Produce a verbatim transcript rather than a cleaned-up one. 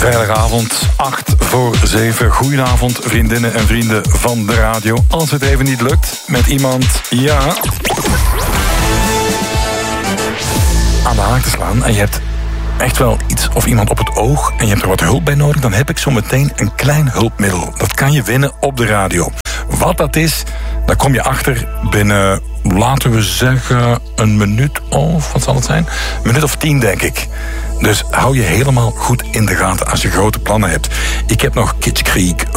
Vrijdagavond, acht voor zeven. Goedenavond, vriendinnen en vrienden van de radio. Als het even niet lukt met iemand, ja, aan de haak te slaan en je hebt echt wel iets of iemand op het oog en je hebt er wat hulp bij nodig, dan heb ik zo meteen een klein hulpmiddel. Dat kan je winnen op de radio. Wat dat is, daar kom je achter binnen, laten we zeggen, een minuut of, wat zal het zijn? Een minuut of tien, denk ik. Dus hou je helemaal goed in de gaten als je grote plannen hebt. Ik heb nog Kitsch Creek